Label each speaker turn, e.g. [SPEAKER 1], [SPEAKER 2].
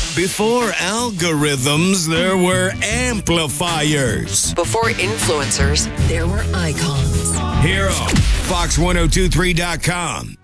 [SPEAKER 1] Before algorithms, there were amplifiers.
[SPEAKER 2] Before influencers, there were icons.
[SPEAKER 1] Hero, Fox1023.com.